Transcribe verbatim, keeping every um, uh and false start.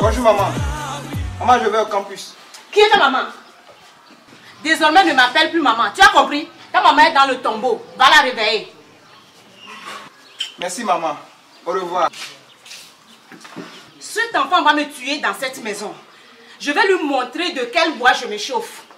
Bonjour maman. Maman, je vais au campus. Qui est ta maman? Désormais, ne m'appelle plus maman. Tu as compris? Ta maman est dans le tombeau. Va la réveiller. Merci maman. Au revoir. Cet enfant va me tuer dans cette maison. Je vais lui montrer de quel bois je me chauffe.